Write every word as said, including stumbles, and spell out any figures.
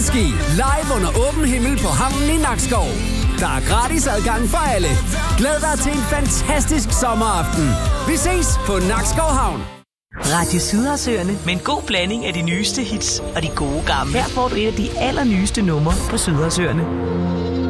Aftenski live under åben himmel på havnen i Nakskov. Der er gratis adgang for alle. Glæd dig til en fantastisk sommeraften. Vi ses på Nakskov Havn. Radio Sydhavsøerne med en god blanding af de nyeste hits og de gode gamle. Her får du et af de allernyeste numre på Sydhavsøerne.